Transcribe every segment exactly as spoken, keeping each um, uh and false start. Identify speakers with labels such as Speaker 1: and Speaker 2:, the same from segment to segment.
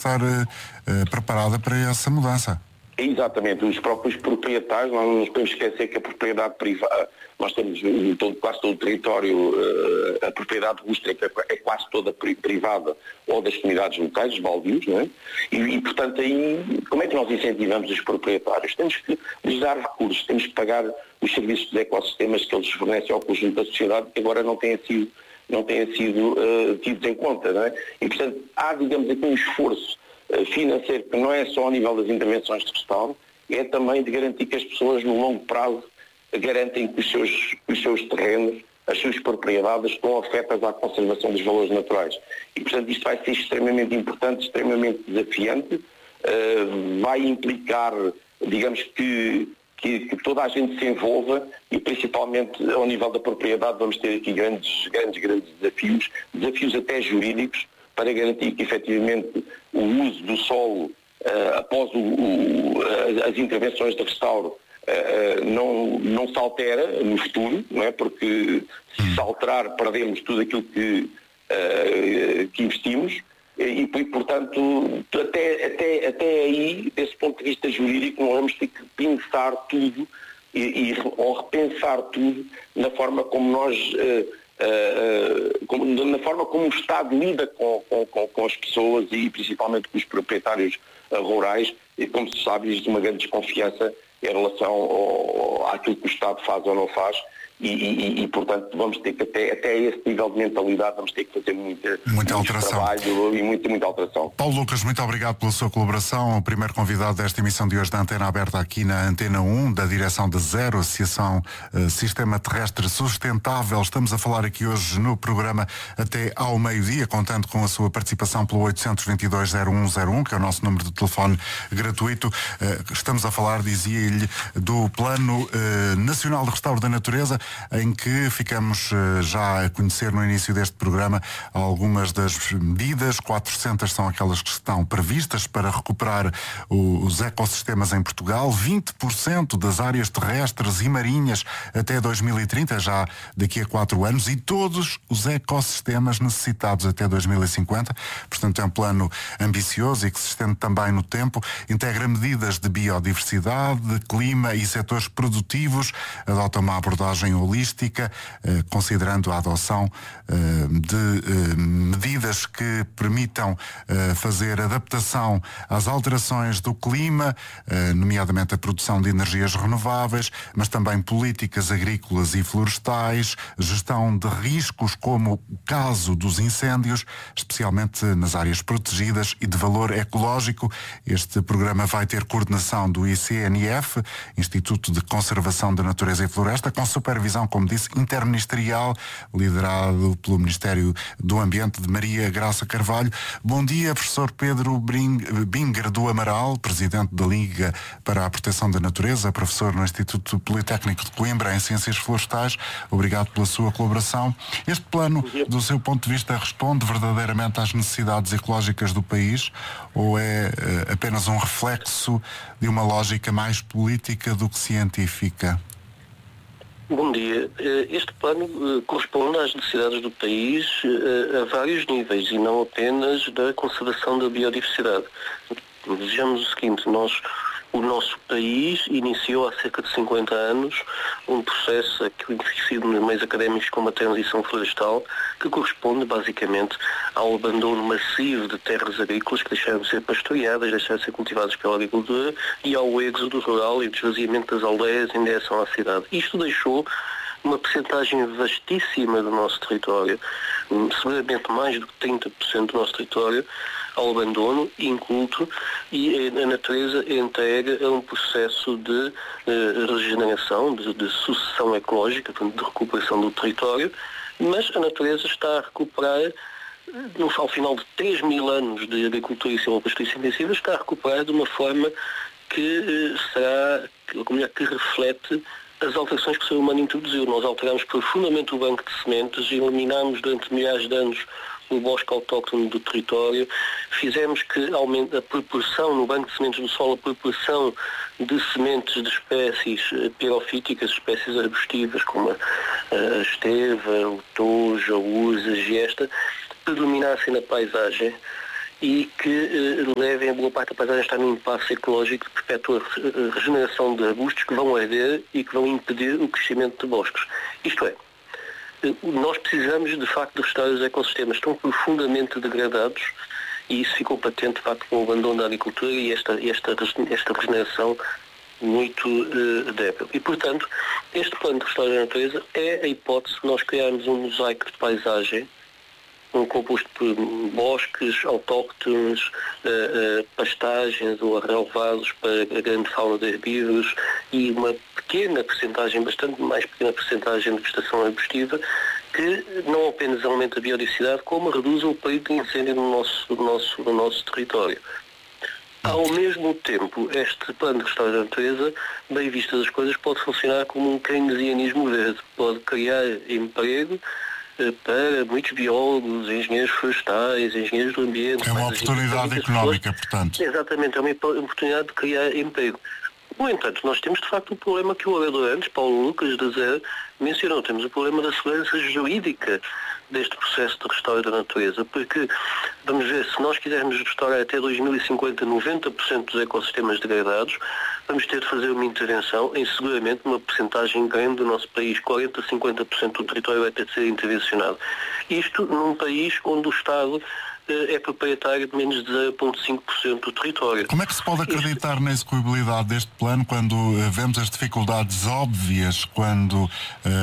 Speaker 1: estar uh, uh, preparada para essa mudança.
Speaker 2: Exatamente, os próprios proprietários, nós não nos podemos esquecer que a propriedade privada, nós temos em todo, quase todo o território, a propriedade rústica é quase toda privada ou das comunidades locais, os baldios, não é? E, e, portanto, aí, como é que nós incentivamos os proprietários? Temos que lhes dar recursos, temos que pagar os serviços dos ecossistemas que eles fornecem ao conjunto da sociedade, que agora não têm sido, não têm sido uh, tidos em conta, não é? E, portanto, há, digamos, aqui um esforço financeiro que não é só ao nível das intervenções de restauro, é também de garantir que as pessoas no longo prazo garantem que os seus, os seus terrenos, as suas propriedades estão afetas à conservação dos valores naturais. E, portanto, isto vai ser extremamente importante, extremamente desafiante, uh, vai implicar, digamos, que, que, que toda a gente se envolva e, principalmente, ao nível da propriedade, vamos ter aqui grandes, grandes, grandes desafios, desafios até jurídicos, para garantir que, efetivamente, o uso do solo uh, após o, o, as intervenções de restauro uh, não, não se altera no futuro, não é? Porque se se alterar, perdemos tudo aquilo que, uh, que investimos e, e, portanto, até, até, até aí, desse ponto de vista jurídico, nós vamos ter que pensar tudo e, e, ou repensar tudo na forma como nós... Uh, Uh, uh, como, na forma como o Estado lida com, com, com as pessoas e principalmente com os proprietários uh, rurais, e como se sabe existe uma grande desconfiança em relação ao, ao, àquilo que o Estado faz ou não faz e, e, e portanto vamos ter que até, até esse nível de mentalidade vamos ter que fazer muita,
Speaker 1: muita alteração
Speaker 2: trabalho e muita, muita alteração.
Speaker 1: Paulo Lucas, muito obrigado pela sua colaboração, o primeiro convidado desta emissão de hoje da Antena Aberta aqui na Antena um, da direção da Zero, Associação uh, Sistema Terrestre Sustentável. Estamos a falar aqui hoje no programa até ao meio-dia, contando com a sua participação pelo oito dois dois, zero um zero um, que é o nosso número de telefone gratuito. Uh, estamos a falar, dizia-lhe, do Plano uh, Nacional de Restauro da Natureza, em que ficamos uh, já a conhecer no início deste programa algumas das medidas. quatrocentas são aquelas que estão previstas para recuperar o, os ecossistemas em Portugal, vinte por cento das áreas terrestres e marinhas até dois mil e trinta, já daqui a quatro anos, e todos os ecossistemas necessitados até dois mil e cinquenta. Portanto, é um plano ambicioso e que se estende também no tempo, integra medidas de biodiversidade, de clima e setores produtivos, adota uma abordagem holística, eh, considerando a adoção eh, de eh, medidas que permitam eh, fazer adaptação às alterações do clima, eh, nomeadamente a produção de energias renováveis, mas também políticas agrícolas e florestais, gestão de riscos como o caso dos incêndios, especialmente nas áreas protegidas e de valor ecológico. Este programa vai ter coordenação do I C N F, Instituto de Conservação da Natureza e Floresta, com supervisão, como disse, interministerial, liderado pelo Ministério do Ambiente de Maria Graça Carvalho. Bom dia, professor Pedro Binger do Amaral, presidente da Liga para a Proteção da Natureza, professor no Instituto Politécnico de Coimbra em Ciências Florestais. Obrigado pela sua colaboração. Este plano, do seu ponto de vista, responde verdadeiramente às necessidades ecológicas do país ou é uh, apenas um reflexo de uma lógica mais política do que científica?
Speaker 3: Bom dia. Este plano corresponde às necessidades do país a vários níveis e não apenas da conservação da biodiversidade. Vejamos o seguinte, nós, o nosso país iniciou há cerca de cinquenta anos um processo aquilo conhecido nos meios académicos como a transição florestal, que corresponde basicamente ao abandono massivo de terras agrícolas que deixaram de ser pastoreadas, deixaram de ser cultivadas pela agricultura, e ao êxodo rural e o esvaziamento das aldeias em direção à cidade. Isto deixou uma percentagem vastíssima do nosso território, seguramente mais do que trinta por cento do nosso território, ao abandono inculto, e a natureza entrega a um processo de eh, regeneração, de, de sucessão ecológica, de recuperação do território, mas a natureza está a recuperar, no, ao final de três mil anos de agricultura e silvopastoriça intensiva, está a recuperar de uma forma que eh, será, que, melhor, que reflete as alterações que o ser humano introduziu. Nós alteramos profundamente o banco de sementes, eliminámos durante milhares de anos o bosque autóctone do território, fizemos que aumente a proporção no banco de sementes do solo, a proporção de sementes de espécies pirofíticas, espécies arbustivas como a, a esteva, o tojo, a urza, a giesta, predominassem na paisagem e que eh, boa parte da paisagem está num impasse ecológico que perpetua a regeneração de arbustos que vão arder e que vão impedir o crescimento de bosques. Isto é, nós precisamos de facto de restaurar os ecossistemas, estão profundamente degradados, e isso ficou patente de facto com o abandono da agricultura e esta, esta, esta regeneração muito uh, débil. E, portanto, este plano de restauro da natureza é a hipótese de nós criarmos um mosaico de paisagem, um composto por bosques autóctones, uh, uh, pastagens ou arrelvados para a grande fauna de herbívoros e uma pequena percentagem, bastante mais pequena percentagem de vegetação arbustiva, que não apenas aumenta a biodiversidade, como reduz o perigo de incêndio no nosso, no nosso, no nosso território. Ao mesmo tempo, este plano de restauro da natureza, bem vista das coisas, pode funcionar como um keynesianismo verde. Pode criar emprego eh, para muitos biólogos, engenheiros florestais, engenheiros do ambiente.
Speaker 1: É uma oportunidade económica, portanto.
Speaker 3: Exatamente, é uma oportunidade de criar emprego. No entanto, nós temos de facto o problema que o orador antes, Paulo Lucas, da Zero, mencionou. Temos o problema da segurança jurídica deste processo de restauro da natureza, porque, vamos ver, se nós quisermos restaurar até dois mil e cinquenta noventa por cento dos ecossistemas degradados, vamos ter de fazer uma intervenção em seguramente uma percentagem grande do nosso país, quarenta a cinquenta por cento do território vai ter de ser intervencionado. Isto num país onde o Estado é proprietário de menos de zero vírgula cinco por cento do território.
Speaker 1: Como é que se pode acreditar Isto... na execuibilidade deste plano quando uh, vemos as dificuldades óbvias, quando uh,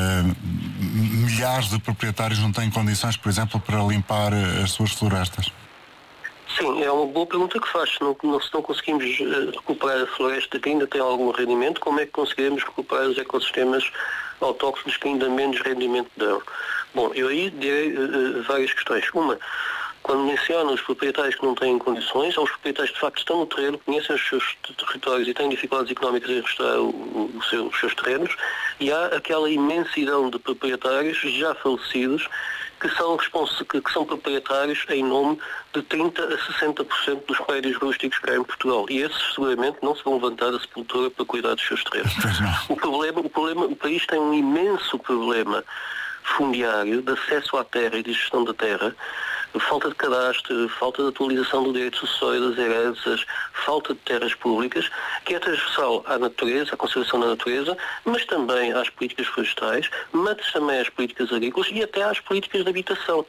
Speaker 1: milhares de proprietários não têm condições, por exemplo, para limpar as suas florestas?
Speaker 3: Sim, é uma boa pergunta que faz. Se não, não, se não conseguimos uh, recuperar a floresta que ainda tem algum rendimento, como é que conseguiremos recuperar os ecossistemas autóctones que ainda menos rendimento dão? Bom, eu aí direi uh, várias questões. Uma, quando menciono os proprietários que não têm condições, aos proprietários que de facto estão no terreno, conhecem os seus territórios e têm dificuldades económicas em restaurar o, o seu, os seus terrenos, e há aquela imensidão de proprietários já falecidos que são, que, que são proprietários em nome de trinta a sessenta por cento dos prédios rústicos que há em Portugal. E esses seguramente não se vão levantar da sepultura para cuidar dos seus terrenos. O problema, o problema, o país tem um imenso problema fundiário de acesso à terra e de gestão da terra, falta de cadastro, falta de atualização do direito sucessório das heranças, falta de terras públicas, que é transversal à natureza, à conservação da natureza, mas também às políticas florestais, mas também às políticas agrícolas e até às políticas de habitação.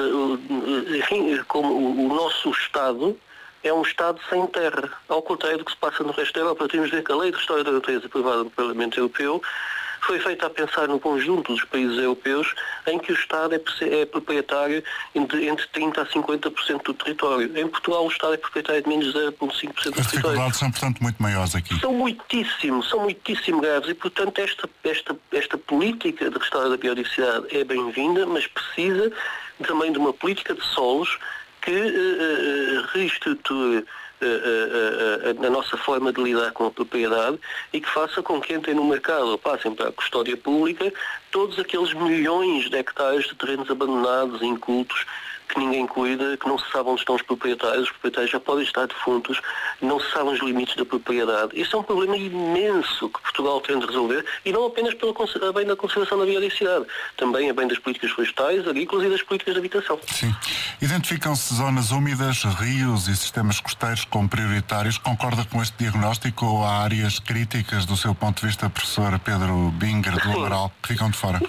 Speaker 3: Enfim, como o nosso Estado é um Estado sem terra, ao contrário do que se passa no resto da Europa. Temos de ver que a Lei de Restauro da Natureza, aprovada no Parlamento Europeu, foi feita a pensar no conjunto dos países europeus em que o Estado é, é proprietário entre, entre trinta a cinquenta por cento do território. Em Portugal o Estado é proprietário de menos de zero vírgula cinco por cento do
Speaker 1: As
Speaker 3: território.
Speaker 1: dificuldades são, portanto, muito maiores aqui.
Speaker 3: São muitíssimo, são muitíssimo graves e, portanto, esta, esta, esta política de restauro da biodiversidade é bem-vinda, mas precisa também de uma política de solos que uh, reestruture A, a, a, a nossa forma de lidar com a propriedade e que faça com que entrem no mercado ou passem para a custódia pública todos aqueles milhões de hectares de terrenos abandonados, incultos, que ninguém cuida, que não se sabe onde estão os proprietários, os proprietários já podem estar defuntos, não se sabem os limites da propriedade. Isso é um problema imenso que Portugal tem de resolver, e não apenas pelo a bem da conservação da biodiversidade, também a bem das políticas florestais, agrícolas e das políticas de habitação.
Speaker 1: Sim. Identificam-se zonas úmidas, rios e sistemas costeiros como prioritários. Concorda com este diagnóstico ou há áreas críticas do seu ponto de vista, professor Pedro Binger, do Liberal, que ficam de fora?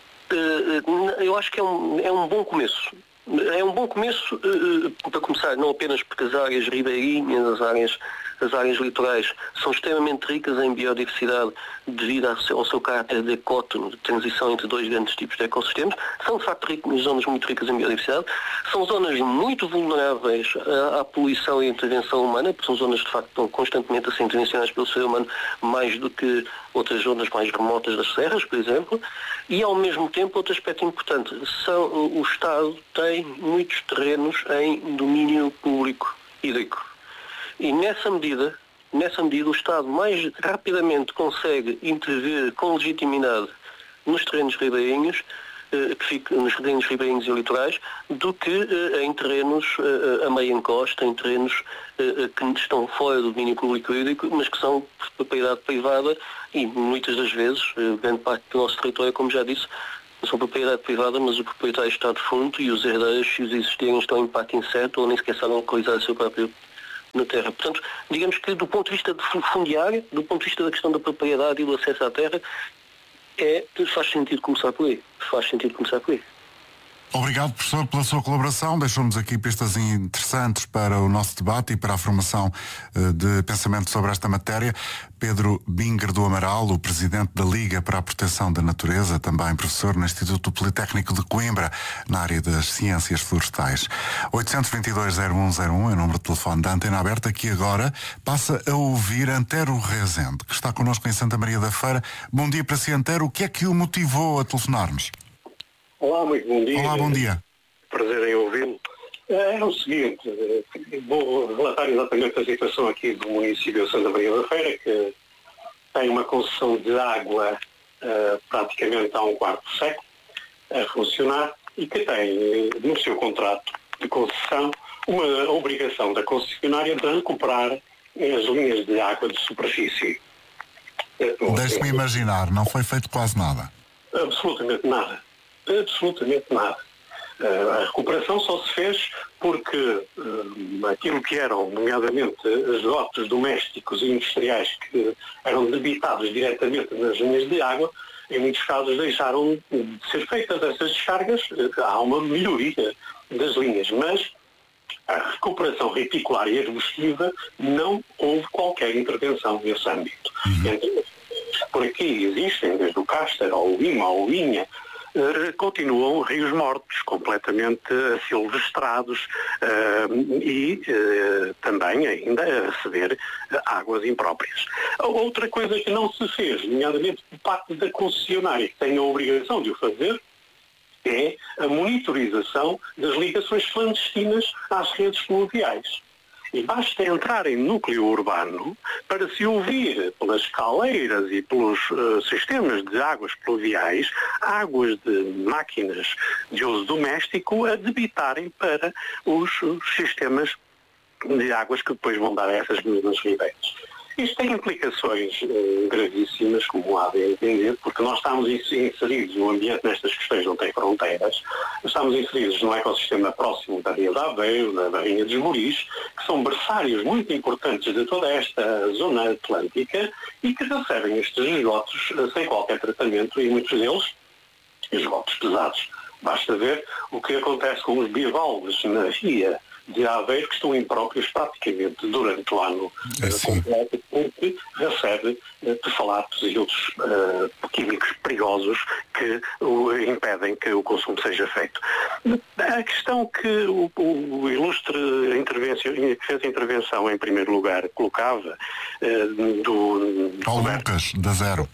Speaker 3: Eu acho que é um, é um bom começo. É um bom começo, uh, para começar, não apenas porque as áreas ribeirinhas, as áreas, as áreas litorais são extremamente ricas em biodiversidade devido ao seu, ao seu caráter de ecótono, de transição entre dois grandes tipos de ecossistemas, são de facto ricas, zonas muito ricas em biodiversidade, são zonas muito vulneráveis à, à poluição e intervenção humana, porque são zonas de facto que estão constantemente a ser intervencionadas pelo ser humano mais do que outras zonas mais remotas das serras, por exemplo, e ao mesmo tempo, outro aspecto importante, são, o Estado tem muitos terrenos em domínio público hídrico. E nessa medida, nessa medida o Estado mais rapidamente consegue intervir com legitimidade nos terrenos ribeirinhos, eh, que ficam nos terrenos ribeirinhos e litorais, do que eh, em terrenos eh, a meia encosta, em terrenos eh, que estão fora do domínio público hídrico, mas que são de propriedade privada e muitas das vezes, eh, grande parte do nosso território, como já disse, são propriedade privada, mas o proprietário está defunto e os herdeiros, se os existirem, estão em impacto incerto ou nem sequer sabem localizar o seu próprio na terra. Portanto, digamos que do ponto de vista de fundiário, do ponto de vista da questão da propriedade e do acesso à terra, é, faz sentido começar por aí. Faz sentido começar por aí.
Speaker 1: Obrigado, professor, pela sua colaboração. Deixou-nos aqui pistas interessantes para o nosso debate e para a formação uh, de pensamento sobre esta matéria. Pedro Binger do Amaral, o presidente da Liga para a Proteção da Natureza, também professor no Instituto Politécnico de Coimbra, na área das Ciências Florestais. oitocentos e vinte e dois, zero um zero um é o número de telefone da Antena Aberta, que agora passa a ouvir Antero Rezende, que está connosco em Santa Maria da Feira. Bom dia para si, Antero. O que é que o motivou a telefonar-nos?
Speaker 4: Olá, muito bom dia.
Speaker 1: Olá, bom dia.
Speaker 4: Prazer em ouvi-lo. É o seguinte, vou relatar exatamente a situação aqui do município de Santa Maria da Feira, que tem uma concessão de água uh, praticamente há um quarto de século a funcionar e que tem no seu contrato de concessão uma obrigação da concessionária de recuperar as linhas de água de superfície.
Speaker 1: Deixe-me imaginar, não foi feito quase nada.
Speaker 4: Absolutamente nada. Absolutamente nada. Uh, a recuperação só se fez porque uh, aquilo que eram, nomeadamente, esgotos domésticos e industriais que eram debitados diretamente nas linhas de água, em muitos casos deixaram de ser feitas essas descargas. Uh, há uma melhoria das linhas, mas a recuperação reticular e arbustiva não houve qualquer intervenção nesse âmbito. Uhum. Então, por aqui existem, desde o Castor ao Lima, ao Vinha, Uh, continuam rios mortos, completamente uh, silvestrados uh, e uh, também ainda a receber uh, águas impróprias. Outra coisa que não se fez, nomeadamente por parte da concessionária, que tem a obrigação de o fazer, é a monitorização das ligações clandestinas às redes fluviais. E basta entrar em núcleo urbano para se ouvir pelas caleiras e pelos uh, sistemas de águas pluviais, águas de máquinas de uso doméstico a debitarem para os, os sistemas de águas que depois vão dar a essas mesmas ribeiras. Isto tem implicações uh, gravíssimas, como há de entender, porque nós estamos inseridos no ambiente, nestas questões não têm fronteiras, estamos inseridos num ecossistema próximo da Ria de Aveiro, da Barrinha dos Moris, que são berçários muito importantes de toda esta zona atlântica e que recebem estes esgotos uh, sem qualquer tratamento, e muitos deles, esgotos pesados. Basta ver o que acontece com os bivalves na Ria de Aveiro, que estão impróprios praticamente durante o ano
Speaker 1: é
Speaker 4: completo, porque recebe uh, tefalatos e outros uh, químicos perigosos que uh, impedem que o consumo seja feito. A questão que o, o ilustre intervenção, que fez a intervenção em primeiro lugar colocava uh, do...
Speaker 1: Paulo Lucas, da Zero.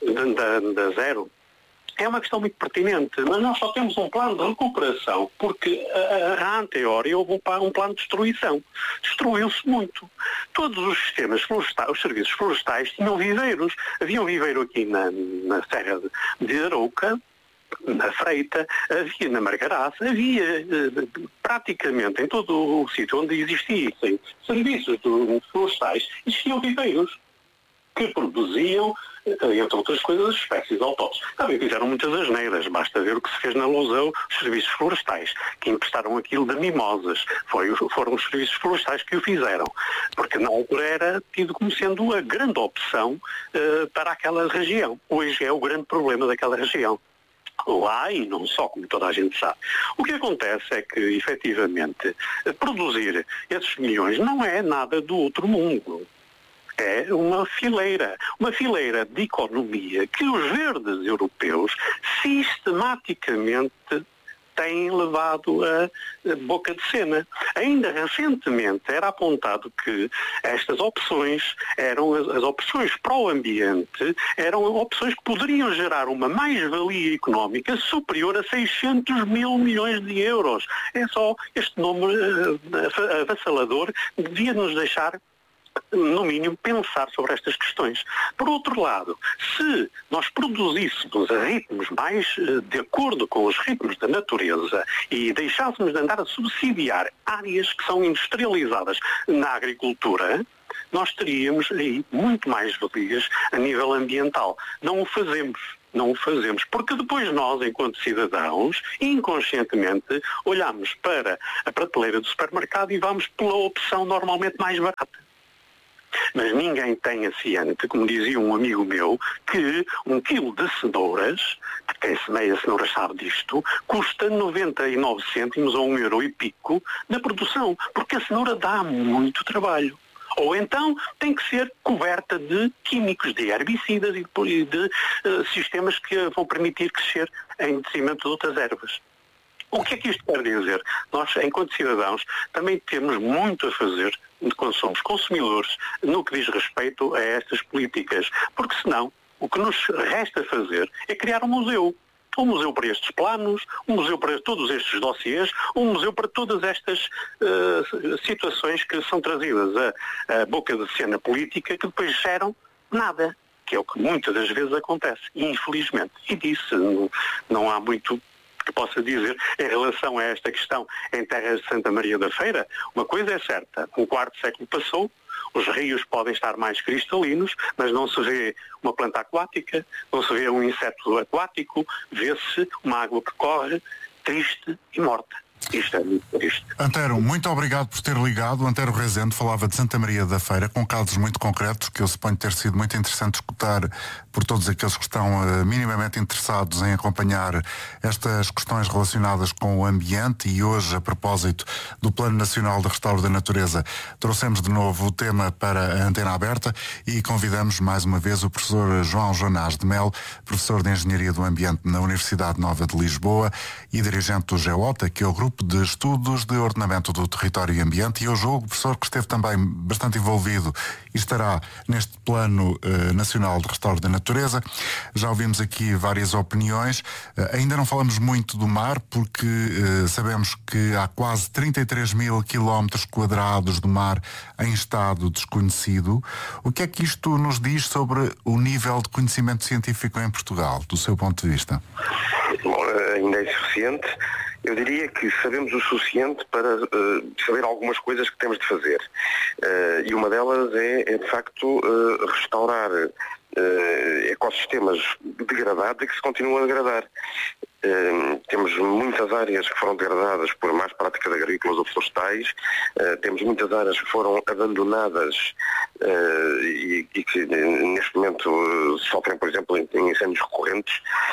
Speaker 4: Da, da Zero, é uma questão muito pertinente, mas nós só temos um plano de recuperação, porque a, a anteriori houve um, um plano de destruição. Destruiu-se muito. Todos os sistemas florestais, os serviços florestais tinham viveiros. Havia um viveiro aqui na, na Serra de, de Arouca, na Freita, havia na Margaraça, havia eh, praticamente em todo o sítio onde existissem serviços do, florestais, existiam viveiros que produziam, entre outras coisas, espécies autóctones. Também fizeram muitas asneiras, basta ver o que se fez na Lousão, os serviços florestais, que emprestaram aquilo de mimosas. Foi, foram os serviços florestais que o fizeram, porque na altura era tido como sendo a grande opção uh, para aquela região. Hoje é o grande problema daquela região. Lá, e não só, como toda a gente sabe. O que acontece é que, efetivamente, produzir esses milhões não é nada do outro mundo. É uma fileira, uma fileira de economia que os verdes europeus sistematicamente têm levado a boca de cena. Ainda recentemente era apontado que estas opções eram as, as opções para o ambiente, eram opções que poderiam gerar uma mais-valia económica superior a seiscentos mil milhões de euros. É só este número uh, avassalador que devia nos deixar, no mínimo, pensar sobre estas questões. Por outro lado, se nós produzíssemos a ritmos mais de acordo com os ritmos da natureza e deixássemos de andar a subsidiar áreas que são industrializadas na agricultura, nós teríamos aí muito mais valias a nível ambiental. Não o fazemos. não o fazemos, porque depois nós, enquanto cidadãos, inconscientemente, olhamos para a prateleira do supermercado e vamos pela opção normalmente mais barata. Mas ninguém tem a ciente, como dizia um amigo meu, que um quilo de cenouras, quem semeia cenouras sabe disto, custa noventa e nove cêntimos ou um euro e pico na produção, porque a cenoura dá muito trabalho. Ou então tem que ser coberta de químicos, de herbicidas e de, de uh, sistemas que vão permitir crescer em detrimento de outras ervas. O que é que isto quer dizer? Nós, enquanto cidadãos, também temos muito a fazer quando somos consumidores no que diz respeito a estas políticas, porque senão o que nos resta fazer é criar um museu. Um museu para estes planos, um museu para todos estes dossiês, um museu para todas estas uh, situações que são trazidas à, à boca de cena política que depois geram nada, que é o que muitas das vezes acontece, infelizmente. E disso não, não há muito que possa dizer em relação a esta questão em terras de Santa Maria da Feira. Uma coisa é certa, um quarto século passou, os rios podem estar mais cristalinos, mas não se vê uma planta aquática, não se vê um inseto aquático, vê-se uma água que corre, triste e morta. Isto é muito triste.
Speaker 1: Antero, muito obrigado por ter ligado. Antero Rezende falava de Santa Maria da Feira, com casos muito concretos, que eu suponho ter sido muito interessante escutar por todos aqueles que estão uh, minimamente interessados em acompanhar estas questões relacionadas com o ambiente. E hoje, a propósito do Plano Nacional de Restauro da Natureza, trouxemos de novo o tema para a Antena Aberta e convidamos mais uma vez o professor João Jonás de Melo, professor de Engenharia do Ambiente na Universidade Nova de Lisboa e dirigente do GEOTA, que é o Grupo de Estudos de Ordenamento do Território e Ambiente, e hoje o professor que esteve também bastante envolvido e estará neste Plano eh, Nacional de Restauro da Natureza. Já ouvimos aqui várias opiniões. Eh, ainda não falamos muito do mar, porque eh, sabemos que há quase trinta e três mil quilómetros quadrados de mar em estado desconhecido. O que é que isto nos diz sobre o nível de conhecimento científico em Portugal, do seu ponto de vista?
Speaker 2: Bom, ainda é insuficiente. Eu diria que sabemos o suficiente para uh, saber algumas coisas que temos de fazer. Uh, e uma delas é, é de facto, uh, restaurar uh, ecossistemas degradados e que se continuam a degradar. Uh, temos muitas áreas que foram degradadas por más práticas agrícolas ou florestais, uh, temos muitas áreas que foram abandonadas uh, e, e que neste momento uh, sofrem, por exemplo, em, em incêndios recorrentes.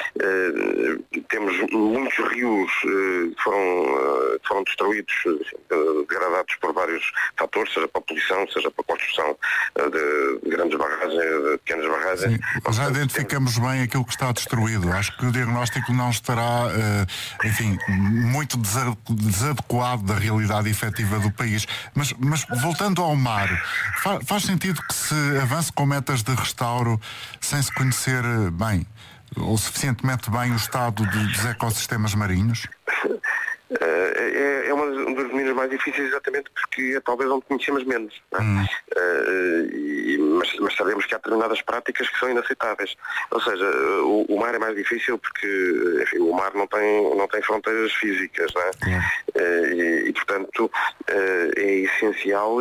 Speaker 2: Uh, temos muitos rios uh, que foram, uh, foram destruídos, uh, degradados por vários fatores, seja para a poluição, seja para a construção uh, de, de grandes barragens, de pequenas barragens.
Speaker 1: Sim, já identificamos bem aquilo que está destruído. Acho que o diagnóstico não está Estará, uh, enfim, muito desadequado da realidade efetiva do país. Mas, mas voltando ao mar, fa faz sentido que se avance com metas de restauro sem se conhecer bem, ou suficientemente bem, o estado de, dos ecossistemas marinhos?
Speaker 2: Uh, é, é uma um dos domínios mais difíceis, exatamente porque é talvez onde conhecemos menos. Não é? hum. uh, e, mas, mas sabemos que há determinadas práticas que são inaceitáveis. Ou seja, o, o mar é mais difícil porque, enfim, o mar não tem, não tem fronteiras físicas, não é? Hum. Uh, e, e, portanto, uh, é essencial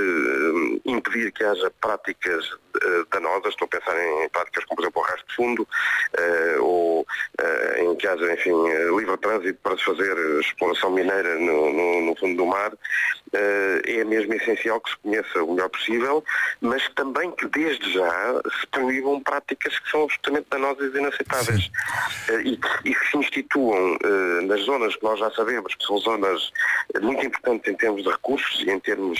Speaker 2: uh, impedir que haja práticas uh, danosas. Estou a pensar em práticas como, por exemplo, o arrasto de fundo, uh, ou uh, em que haja, enfim, livre trânsito para se fazer exploração mineira no, no, no fundo do mar. Uh, é mesmo essencial que se conheça o melhor possível, mas também que desde já se proíbam práticas que são absolutamente danosas e inaceitáveis. Uh, e, e que se instituam uh, nas zonas que nós já sabemos que são zonas muito importantes em termos de recursos e em termos,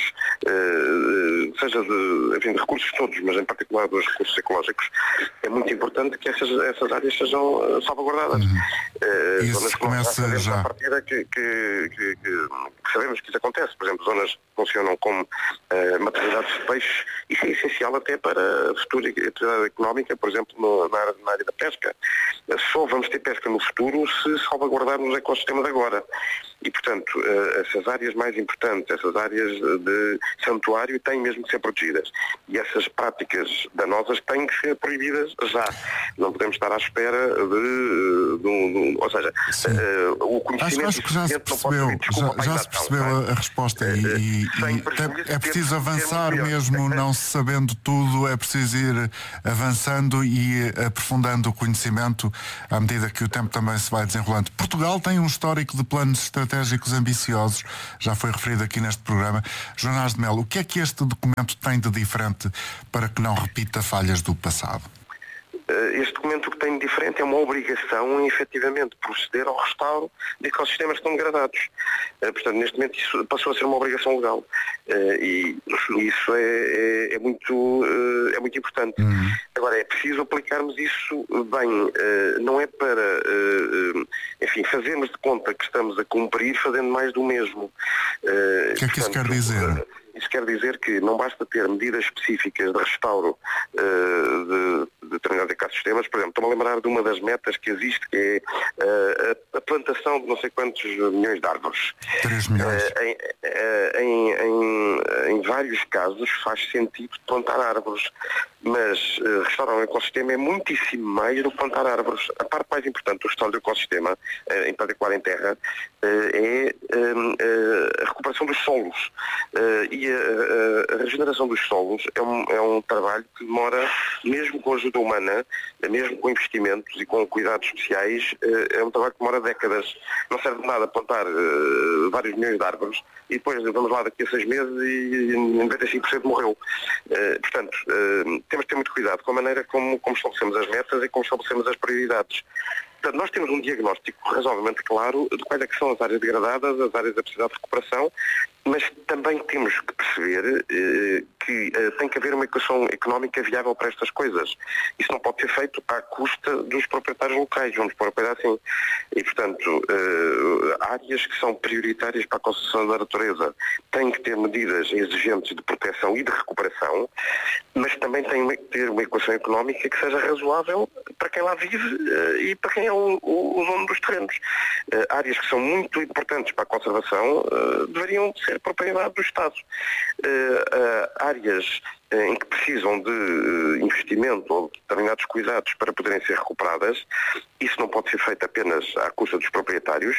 Speaker 2: uh, seja de, enfim, de recursos todos, mas em particular dos recursos ecológicos, é muito importante que essas, essas áreas sejam uh, salvaguardadas.
Speaker 1: Uhum.
Speaker 2: Uh,
Speaker 1: isso
Speaker 2: zonas que
Speaker 1: começa
Speaker 2: nós já,
Speaker 1: já.
Speaker 2: A partida que, que, que, que, que sabemos que isso acontece. Por exemplo, zonas que funcionam como uh, maternidades de peixes, isso é essencial até para a futura atividade económica, por exemplo, no, na, área, na área da pesca. Só vamos ter pesca no futuro se salvaguardarmos o ecossistema de agora. E, portanto, essas áreas mais importantes, essas áreas de santuário têm mesmo que ser protegidas. E essas práticas danosas têm que ser proibidas já. Não podemos estar à espera de... de, de ou seja, uh, o conhecimento...
Speaker 1: Acho, acho que já se percebeu, já, já se percebeu a, a resposta e, e, e é preciso avançar mesmo, não se sabendo tudo, é preciso ir avançando e aprofundando o conhecimento à medida que o tempo também se vai desenrolando. Portugal tem um histórico de planos estratégicos ambiciosos, já foi referido aqui neste programa. Jonas de Melo, o que é que este documento tem de diferente para que não repita falhas do passado?
Speaker 2: Este documento o que tem de diferente é uma obrigação em efetivamente proceder ao restauro de ecossistemas que estão degradados. Portanto, neste momento isso passou a ser uma obrigação legal. E isso é, é, é, muito, é muito importante. Uhum. Agora, é preciso aplicarmos isso bem. Não é para, enfim, fazermos de conta que estamos a cumprir fazendo mais do mesmo.
Speaker 1: O que é que isso quer dizer?
Speaker 2: Isso quer dizer que não basta ter medidas específicas de restauro uh, de, de determinados ecossistemas. Por exemplo, estou-me a lembrar de uma das metas que existe, que é uh, a, a plantação de não sei quantos milhões de árvores.
Speaker 1: três milhões.
Speaker 2: Uh, em, uh, em, em, em vários casos faz sentido plantar árvores, mas uh, restaurar um ecossistema é muitíssimo mais do que plantar árvores. A parte mais importante do restauro do ecossistema, uh, em particular em terra, uh, é um, uh, a recuperação dos solos. Uh, e a, a, a regeneração dos solos é um, é um trabalho que demora, mesmo com a ajuda humana, mesmo com investimentos e com cuidados especiais, é um trabalho que demora décadas. Não serve de nada plantar uh, vários milhões de árvores e depois vamos lá daqui a seis meses e noventa e cinco por cento morreu. Uh, portanto, uh, temos que ter muito cuidado com a maneira como, como estabelecemos as metas e como estabelecemos as prioridades. Portanto, nós temos um diagnóstico razoavelmente claro de quais é que são as áreas degradadas, as áreas da necessidade de recuperação, mas também temos que perceber eh, que eh, tem que haver uma equação económica viável para estas coisas. Isso não pode ser feito à custa dos proprietários locais, vamos pôr a coisa assim. E, portanto, eh, áreas que são prioritárias para a conservação da natureza têm que ter medidas exigentes de proteção e de recuperação, mas também têm que ter uma equação económica que seja razoável para quem lá vive eh, e para quem é o, o, o dono dos terrenos. Eh, áreas que são muito importantes para a conservação eh, deveriam ser propriedade do Estado. Uh, uh, áreas uh, em que precisam de uh, investimento ou de determinados cuidados para poderem ser recuperadas, isso não pode ser feito apenas à custa dos proprietários,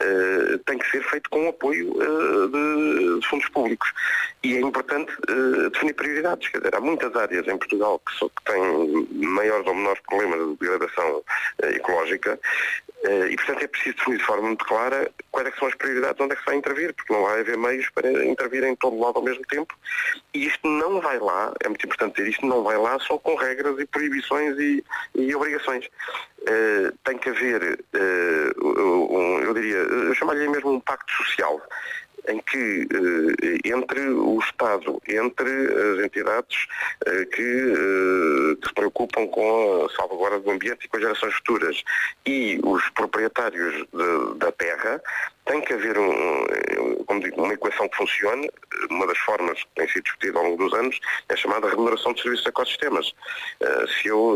Speaker 2: uh, tem que ser feito com o apoio uh, de, de fundos públicos. E é importante uh, definir prioridades. Quer dizer, há muitas áreas em Portugal que, só, que têm maiores ou menores problemas de degradação uh, ecológica, Uh, e, portanto, é preciso definir de forma muito clara quais é que são as prioridades, onde é que se vai intervir, porque não vai haver meios para intervir em todo lado ao mesmo tempo. E isto não vai lá, é muito importante dizer, isto não vai lá só com regras e proibições e, e obrigações. Uh, tem que haver, uh, um, eu diria, eu chamaria mesmo um pacto social, em que eh, entre o Estado, entre as entidades eh, que, eh, que se preocupam com a salvaguarda do ambiente e com as gerações futuras e os proprietários de, da terra, tem que haver um, como digo, uma equação que funcione. Uma das formas que tem sido discutida ao longo dos anos é a chamada remuneração de serviços de ecossistemas. Uh, se eu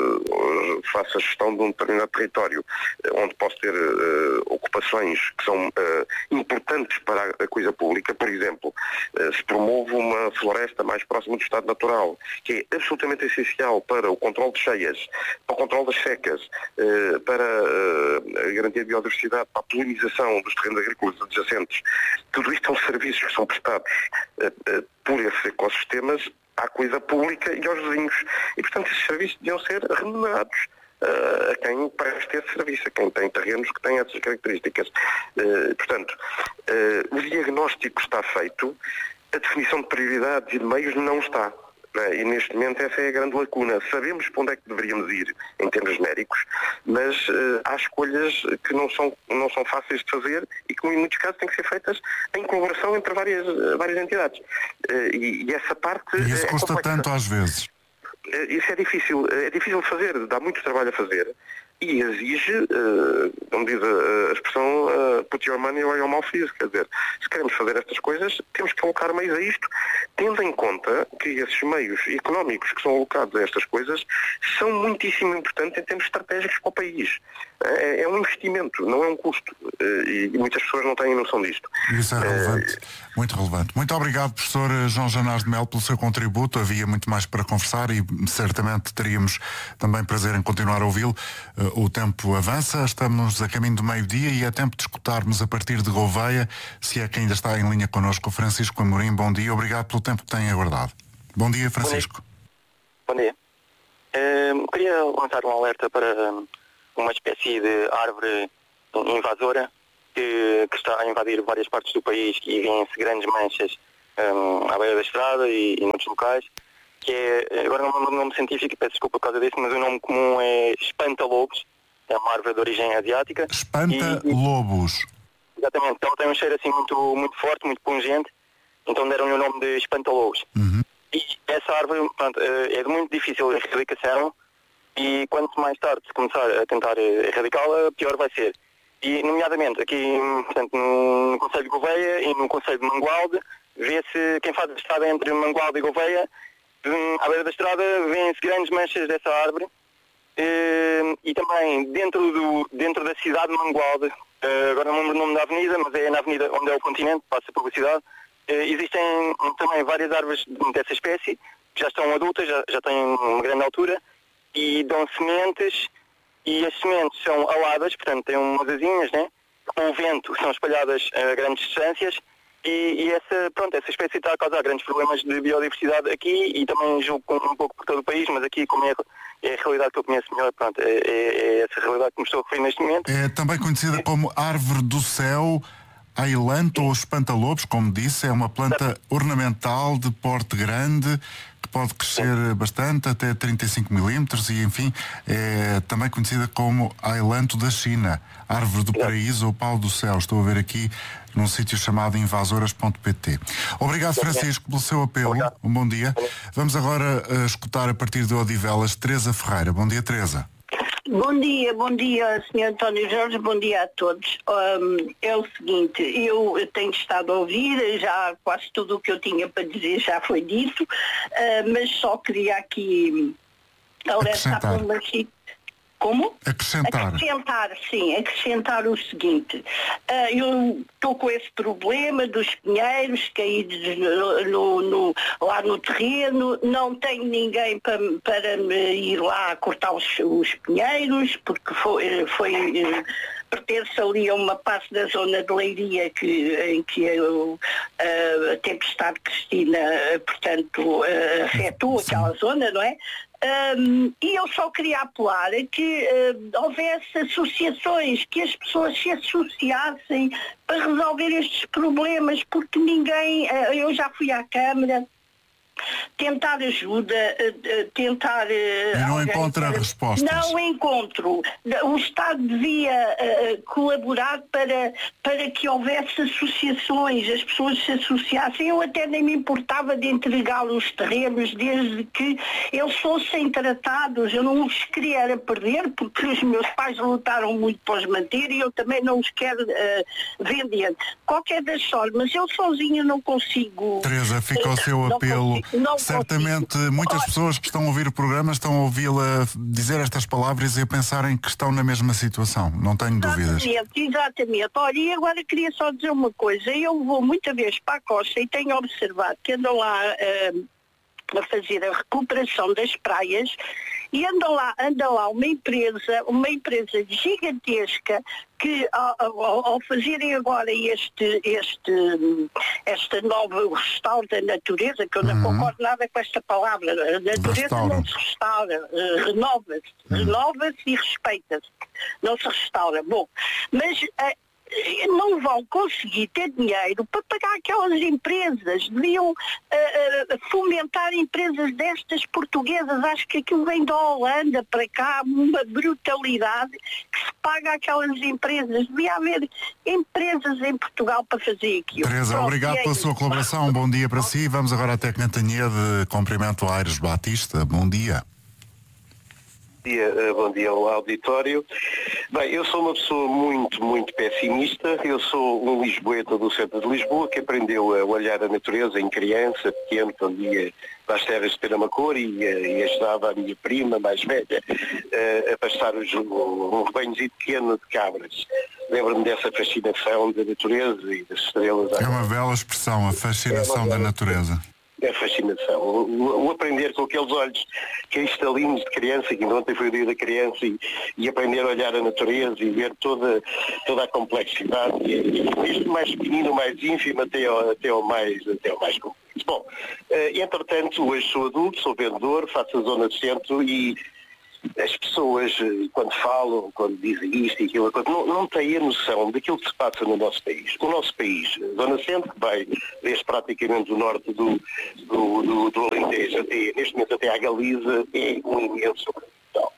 Speaker 2: uh, faço a gestão de um determinado território uh, onde posso ter uh, ocupações que são uh, importantes para a coisa pública, por exemplo, uh, se promovo uma floresta mais próxima do estado natural, que é absolutamente essencial para o controle de cheias, para o controle das secas, uh, para uh, a garantia de biodiversidade, para a polinização dos terrenos agrícolas adjacentes. Tudo isto são serviços que são prestados uh, uh, por esses ecossistemas à coisa pública e aos vizinhos. E, portanto, esses serviços deviam ser remunerados uh, a quem presta esse serviço, a quem tem terrenos que têm essas características. Uh, portanto, uh, o diagnóstico está feito, a definição de prioridades e de meios não está. E neste momento essa é a grande lacuna. Sabemos para onde é que deveríamos ir em termos genéricos, mas uh, há escolhas que não são, não são fáceis de fazer e que em muitos casos têm que ser feitas em colaboração entre várias, várias entidades. Uh, e, e essa parte
Speaker 1: e isso
Speaker 2: é
Speaker 1: custa
Speaker 2: complexa.
Speaker 1: Tanto às vezes.
Speaker 2: Uh, isso é difícil, é difícil de fazer, dá muito trabalho a fazer. e exige, uh, como diz a, a expressão, uh, put your money where your mouth is. Quer dizer, se queremos fazer estas coisas, temos que alocar meios a isto, tendo em conta que esses meios económicos que são alocados a estas coisas são muitíssimo importantes em termos estratégicos para o país. É, é um investimento, não é um custo. E muitas pessoas não têm noção disto.
Speaker 1: Isso é relevante, é... muito relevante. Muito obrigado, professor João Janás de Melo, pelo seu contributo. Havia muito mais para conversar e certamente teríamos também prazer em continuar a ouvi-lo. O tempo avança, estamos a caminho do meio-dia e é tempo de escutarmos a partir de Gouveia, se é que ainda está em linha connosco, o Francisco Amorim. Bom dia, obrigado pelo tempo que tem aguardado. Bom dia, Francisco.
Speaker 5: Bom dia. Bom dia. Uh, queria lançar um alerta para uma espécie de árvore invasora que, que está a invadir várias partes do país e vêem-se grandes manchas um, à beira da estrada e, e noutros locais, que é, agora não me lembro o nome científico, peço desculpa por causa disso, mas o nome comum é espanta-lobos, é uma árvore de origem asiática.
Speaker 1: Espanta-lobos.
Speaker 5: Exatamente, ela tem um cheiro assim muito, muito forte, muito pungente, então deram-lhe o nome de espanta-lobos.
Speaker 1: Uhum.
Speaker 5: E essa árvore, pronto, é de muito difícil erradicação e quanto mais tarde se começar a tentar erradicá-la, pior vai ser. E, nomeadamente, aqui portanto, no, no Concelho de Gouveia e no Concelho de Mangualde, vê-se, quem faz a estrada entre Mangualde e Gouveia, à beira da estrada vêem-se grandes manchas dessa árvore. E, e também dentro, do, dentro da cidade de Mangualde, agora não lembro o nome da avenida, mas é na avenida onde é o continente, passa pela cidade, existem também várias árvores dessa espécie, que já estão adultas, já, já têm uma grande altura, e dão sementes, e as sementes são aladas, portanto têm umas asinhas, né? Com o vento são espalhadas a grandes distâncias, e, e essa, pronto, essa espécie está a causar grandes problemas de biodiversidade aqui, e também julgo um pouco por todo o país, mas aqui como é, é a realidade que eu conheço melhor, pronto, é, é essa realidade que me estou a referir neste momento.
Speaker 1: É também conhecida como árvore do céu, ailanto ou espanta-lobos, como disse, é uma planta ornamental de porte grande, que pode crescer bastante, até trinta e cinco milímetros, e enfim, é também conhecida como ailanto da China, árvore do paraíso ou pau do céu. Estou a ver aqui num sítio chamado invasoras ponto pt. Obrigado, Francisco, pelo seu apelo. Um bom dia. Vamos agora uh, escutar a partir de Odivelas Teresa Ferreira. Bom dia, Teresa.
Speaker 6: Bom dia, bom dia, senhor António Jorge, bom dia a todos. Um, é o seguinte, eu tenho estado a ouvir, já quase tudo o que eu tinha para dizer já foi dito, uh, mas só queria aqui alertar para uma situação. Como?
Speaker 1: Acrescentar.
Speaker 6: Acrescentar, sim, acrescentar o seguinte. Uh, eu estou com esse problema dos pinheiros caídos no, no, no, lá no terreno, não tenho ninguém para, para me ir lá cortar os, os pinheiros, porque foi... foi pertence ali a uma parte da zona de Leiria que, em que eu, uh, a tempestade Cristina, uh, portanto, uh, afetou aquela zona, não é? Um, e eu só queria apelar a que uh, houvesse associações, que as pessoas se associassem para resolver estes problemas, porque ninguém, uh, eu já fui à Câmara tentar ajuda, tentar...
Speaker 1: E não encontra respostas.
Speaker 6: Não encontro. O Estado devia uh, colaborar para, para que houvesse associações, as pessoas se associassem. Eu até nem me importava de entregar os terrenos, desde que eles fossem tratados. Eu não os queria era perder, porque os meus pais lutaram muito para os manter e eu também não os quero uh, vender. Qualquer das formas, eu sozinha não consigo...
Speaker 1: Teresa, fica o seu apelo.
Speaker 6: Não
Speaker 1: Certamente
Speaker 6: consigo.
Speaker 1: Muitas pessoas que estão a ouvir o programa estão a ouvi-la dizer estas palavras e a pensarem que estão na mesma situação, não tenho dúvidas.
Speaker 6: Exatamente, exatamente. Olha, e agora queria só dizer uma coisa, eu vou muita vez para a costa e tenho observado que andam lá uh, a fazer a recuperação das praias e anda lá, anda lá uma empresa, uma empresa gigantesca que ao, ao, ao fazerem agora este, este, este novo restauro da natureza, que eu não uhum. concordo nada com esta palavra, a natureza Restaura. não se restaura, uh, renova-se, uhum. renova-se e respeita-se, não se restaura. Bom, mas... Uh, não vão conseguir ter dinheiro para pagar aquelas empresas. Deviam uh, uh, fomentar empresas destas portuguesas. Acho que aquilo vem da Holanda para cá, uma brutalidade que se paga aquelas empresas. Devia haver empresas em Portugal para fazer aquilo.
Speaker 1: Teresa, Pronto, obrigado é pela sua colaboração. Um bom dia para si. Vamos agora até Cantanhede. Cumprimento a Aires Batista. Bom dia.
Speaker 3: dia, bom dia ao auditório. Bem, eu sou uma pessoa muito, muito pessimista. Eu sou um lisboeta do centro de Lisboa que aprendeu a olhar a natureza em criança, pequeno, quando ia para as terras de Penamacor e, e ajudava a minha prima mais velha a, a pastar os, um rebanhozinho pequeno de cabras. Lembro-me dessa fascinação da natureza e das estrelas.
Speaker 1: É uma bela expressão, a fascinação é da natureza.
Speaker 3: É fascinação. O, o aprender com aqueles olhos cristalinos de criança, que ontem foi o dia da criança, e, e aprender a olhar a natureza e ver toda, toda a complexidade, e, e desde o mais pequenino, o mais ínfimo, até ao, até ao mais, até ao mais complexo. Bom, uh, entretanto, hoje sou adulto, sou vendedor, faço a zona centro e as pessoas, quando falam, quando dizem isto e aquilo, não, não têm a noção daquilo que se passa no nosso país. O nosso país, a Zona Centro, que vai desde praticamente o norte do, do, do, do Alentejo até, neste momento até à Galiza, é um imenso. Então,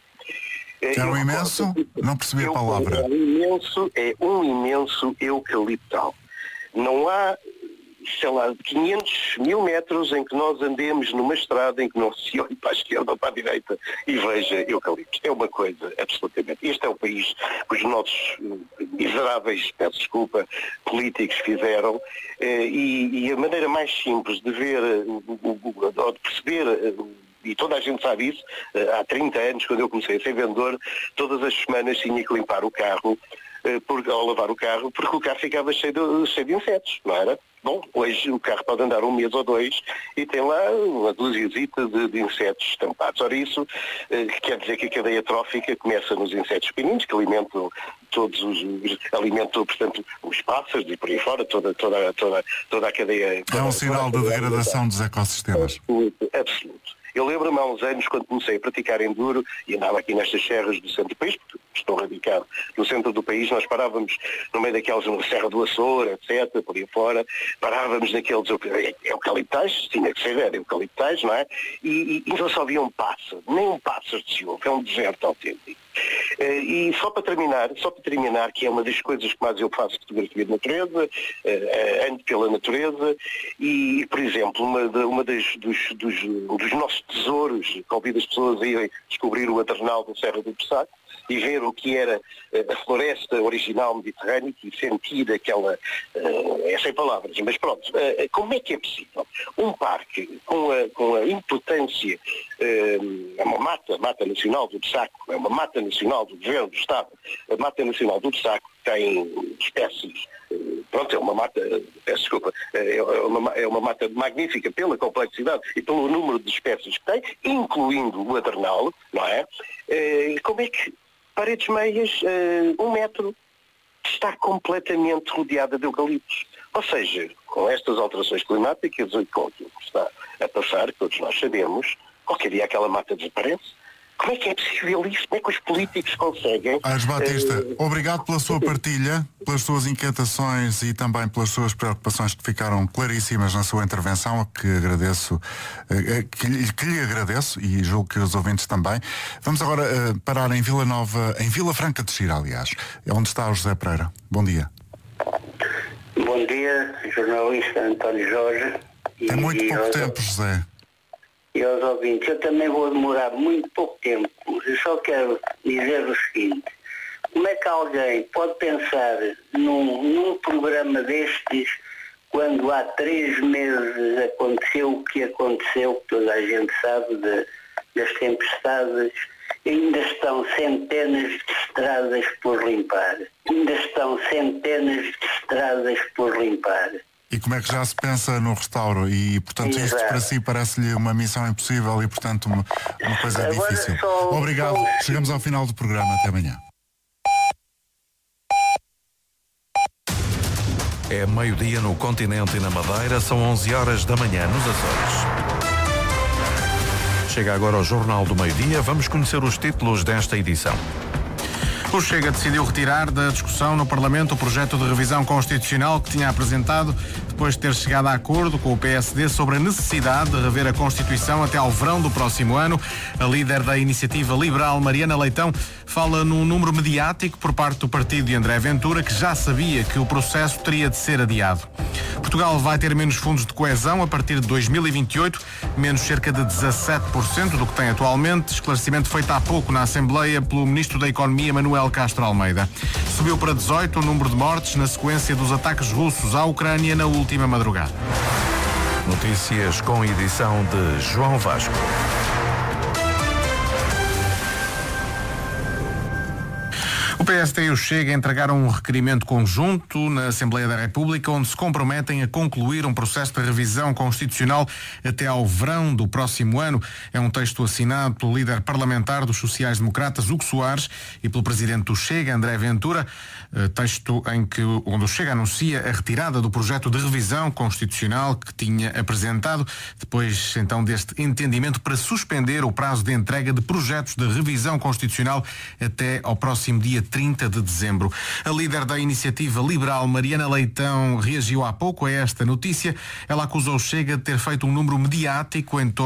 Speaker 1: é um imenso? Não percebi a palavra.
Speaker 3: É um imenso, é um imenso eucaliptal. Não há, sei lá, quinhentos mil metros em que nós andemos numa estrada em que não se olhe para a esquerda ou para a direita e veja eucaliptos. É uma coisa, absolutamente. Este é o país que os nossos miseráveis, peço desculpa, políticos fizeram e, e a maneira mais simples de ver, ou de perceber, e toda a gente sabe isso, há trinta anos, quando eu comecei a ser vendedor, todas as semanas tinha que limpar o carro, Por, ao lavar o carro, porque o carro ficava cheio de, cheio de insetos, não era? Bom, hoje o carro pode andar um mês ou dois e tem lá uma dúziazita de, de insetos estampados. Ora, isso eh, quer dizer que a cadeia trófica começa nos insetos pequeninos, que alimentam todos os, alimentam, portanto, os pássaros e por aí fora, toda, toda, toda, toda a cadeia.
Speaker 1: É um sinal de degradação dos ecossistemas.
Speaker 3: Absoluto, absoluto. Eu lembro-me há uns anos, quando comecei a praticar enduro, e andava aqui nestas serras do centro do país, porque estou radicado no centro do país, nós parávamos no meio daquelas, na Serra do Açor, etcétera, por aí fora, parávamos naqueles eucaliptais, tinha que ser, era eucaliptais, não é? E, e, e não só havia um pássaro, nem um pássaro de se ouve, é um deserto autêntico. E só para terminar, só para terminar, que é uma das coisas que mais eu faço, fotografia de natureza, ando pela natureza, e, por exemplo, uma, de, uma das, dos, dos, dos nossos tesouros, convido as pessoas a irem descobrir o Adernal da Serra do Pessaco e ver o que era a floresta original mediterrânea e sentir aquela, é sem palavras, mas pronto, como é que é possível um parque com a, com a importância, é uma mata, mata nacional do Pessaco, é uma mata nacional do Governo do Estado, a mata nacional do Pessaco tem espécies, pronto, é uma mata, peço desculpa, é uma, é uma mata magnífica pela complexidade e pelo número de espécies que tem, incluindo o Adernal, não é? Como é que paredes meias, um metro, está completamente rodeada de eucaliptos? Ou seja, com estas alterações climáticas e com aquilo que está a passar, que todos nós sabemos, qualquer dia aquela mata desaparece. Como é que é possível isso? Como é que os políticos conseguem?
Speaker 1: Aires Batista, uh... obrigado pela sua partilha, pelas suas inquietações e também pelas suas preocupações que ficaram claríssimas na sua intervenção, que agradeço, uh, que, lhe, que lhe agradeço e julgo que os ouvintes também. Vamos agora uh, parar em Vila Nova, em Vila Franca de Xira, aliás, onde está o José Pereira. Bom dia.
Speaker 7: Bom dia, jornalista António Jorge.
Speaker 1: Tem muito pouco aos... tempo, José.
Speaker 7: E aos ouvintes, eu também vou demorar muito pouco tempo. Eu só quero dizer o seguinte: como é que alguém pode pensar num, num programa destes quando há três meses aconteceu o que aconteceu, que toda a gente sabe, de, das tempestades, ainda estão centenas de estradas por limpar. Ainda estão centenas de estradas por limpar.
Speaker 1: E como é que já se pensa no restauro? E, portanto,
Speaker 7: Exato.
Speaker 1: Isto para si parece-lhe uma missão impossível e, portanto, uma, uma coisa
Speaker 7: Agora
Speaker 1: difícil.
Speaker 7: Só,
Speaker 1: Obrigado.
Speaker 7: Só...
Speaker 1: Chegamos ao final do programa. Até amanhã.
Speaker 8: É meio-dia no continente e na Madeira. São onze horas da manhã nos Açores. Chega agora o Jornal do Meio-Dia. Vamos conhecer os títulos desta edição.
Speaker 9: O Chega decidiu retirar da discussão no Parlamento o projeto de revisão constitucional que tinha apresentado depois de ter chegado a acordo com o P S D sobre a necessidade de rever a Constituição até ao verão do próximo ano. A líder da Iniciativa Liberal, Mariana Leitão, fala num número mediático por parte do partido de André Ventura, que já sabia que o processo teria de ser adiado. Portugal vai ter menos fundos de coesão a partir de dois mil e vinte e oito, menos cerca de dezassete por cento do que tem atualmente. Esclarecimento feito há pouco na Assembleia pelo Ministro da Economia, Manuel Castro Almeida. Subiu para dezoito o número de mortes na sequência dos ataques russos à Ucrânia na última madrugada.
Speaker 8: Notícias com edição de João Vasco.
Speaker 9: O P S D e o Chega entregaram um requerimento conjunto na Assembleia da República, onde se comprometem a concluir um processo de revisão constitucional até ao verão do próximo ano. É um texto assinado pelo líder parlamentar dos sociais-democratas, Hugo Soares, e pelo presidente do Chega, André Ventura, texto em que onde o Chega anuncia a retirada do projeto de revisão constitucional que tinha apresentado, depois então deste entendimento para suspender o prazo de entrega de projetos de revisão constitucional até ao próximo dia trinta de dezembro. A líder da iniciativa liberal, Mariana Leitão, reagiu há pouco a esta notícia. Ela acusou o Chega de ter feito um número mediático em torno